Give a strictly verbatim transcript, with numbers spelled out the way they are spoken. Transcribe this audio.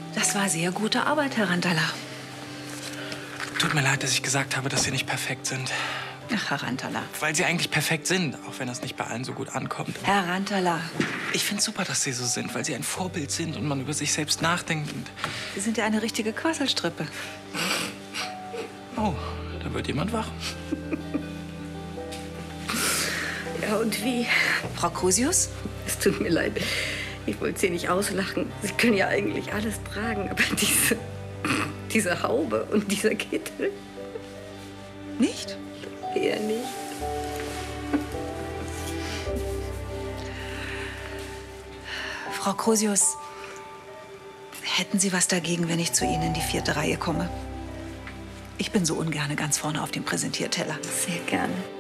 Das war sehr gute Arbeit, Herr Rantala. Tut mir leid, dass ich gesagt habe, dass Sie nicht perfekt sind. Ach, Herr Rantala. Weil Sie eigentlich perfekt sind, auch wenn das nicht bei allen so gut ankommt. Herr Rantala. Ich finde es super, dass Sie so sind, weil Sie ein Vorbild sind und man über sich selbst nachdenkt. Und Sie sind ja eine richtige Quasselstrippe. oh, da wird jemand wach. Ja, und wie? Frau Crusius? Es tut mir leid. Ich wollte Sie nicht auslachen. Sie können ja eigentlich alles tragen, aber diese, diese Haube und dieser Kittel. Nicht? Eher nicht. Frau Crusius, hätten Sie was dagegen, wenn ich zu Ihnen in die vierte Reihe komme? Ich bin so ungerne ganz vorne auf dem Präsentierteller. Sehr gerne.